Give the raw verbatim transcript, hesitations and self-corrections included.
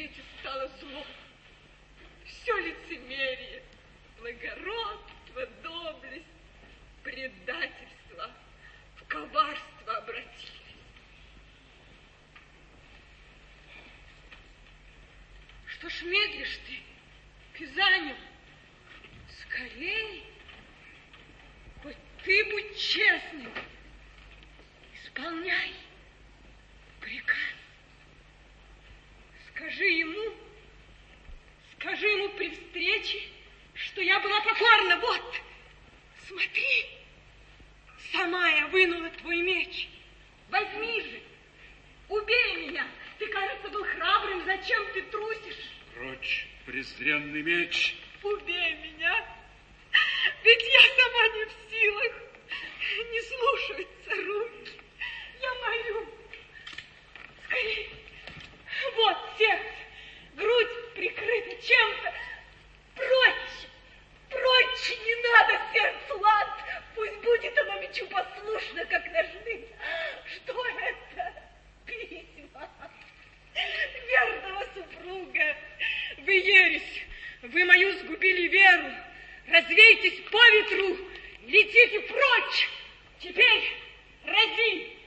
свете стало зло. Все лицемерие, благородство, доблесть, предательство в коварство обратились. Что ж медлишь ты, Пизанию? Скорей, хоть ты будь честным, исполняй приказ. Скажи ему, скажи ему при встрече, что я была покорна. Вот, смотри, сама я вынула твой меч. Возьми же, убей меня. Ты, кажется, был храбрым. Зачем ты трусишь? Прочь, презренный меч. Убей меня. Ведь я сама не в силах. Не слушаются руки. Я молю. Скорей. Вот сердце. Грудь прикрыта чем-то. Прочь. Прочь. Не надо сердцу лад. Пусть будет оно мечу послушно, как ножны. Что это? Письма. Верного супруга. Вы ересь. Вы мою сгубили веру. Развейтесь по ветру. Летите прочь. Теперь рази.